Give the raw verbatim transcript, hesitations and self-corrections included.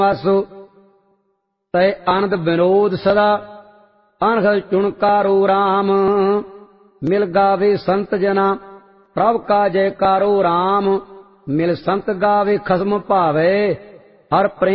ਆਸੋ ਤੈ ਆਨੰਦ ਵਿਨੋਦ ਸਦਾ ਅਣਖ ਚੁਣਕਾਰੋ ਰਾਮ ਮਿਲ ਗਾਵੇ ਸੰਤ ਜਨਾ ਪ੍ਰਭ ਕਾ ਜੈਕਾਰੋ ਰਾਮ ਮਿਲ ਸੰਤ ਗਾਵੇ ਖਸਮ ਭਾਵੇ ਹਰ